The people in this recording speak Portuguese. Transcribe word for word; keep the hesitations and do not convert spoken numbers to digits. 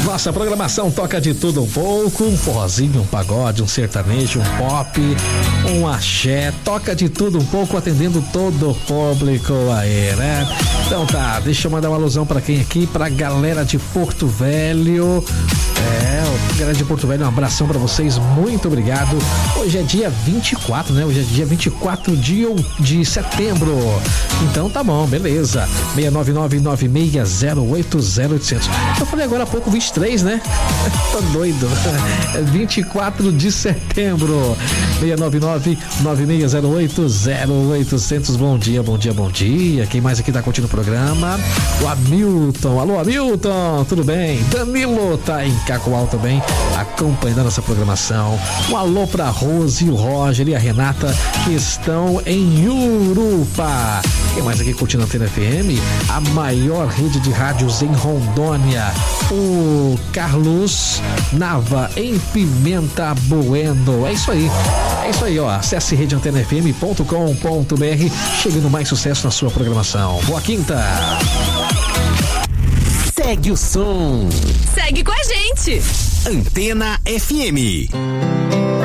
Nossa programação toca de tudo um pouco, um forrozinho, um pagode, um sertanejo, um pop, um axé, toca de tudo um pouco, atendendo todo o público aí, né? Então tá, deixa eu mandar uma alusão pra quem aqui, pra galera de Porto Velho. É, galera de Porto Velho, um abração pra vocês, muito obrigado. Hoje é dia vinte e quatro, né? Hoje é dia vinte e quatro de, de setembro. Então tá bom, beleza. seis nove nove nove seis zero oito zero oito zero zero. Eu falei agora há pouco vinte e três, né? Tô doido. É vinte e quatro de setembro. seis nove nove nove seis zero oito zero oito zero zero. Bom dia, bom dia, bom dia. Quem mais aqui tá curtindo o programa? O Hamilton. Alô, Hamilton, tudo bem? Danilo tá em Cacoal também, acompanhando essa programação. Um alô pra Rose, o Roger e a Renata, que estão em Urupá. Quem mais aqui curtindo a Antena F M? A maior rede de rádios em Rondônia. O Carlos Nava, em Pimenta Bueno. É isso aí. É isso aí, ó. Acesse rede antena f m ponto com ponto b r. Chegando mais sucesso na sua programação. Boa quinta. Segue o som. Segue com a gente. Antena F M.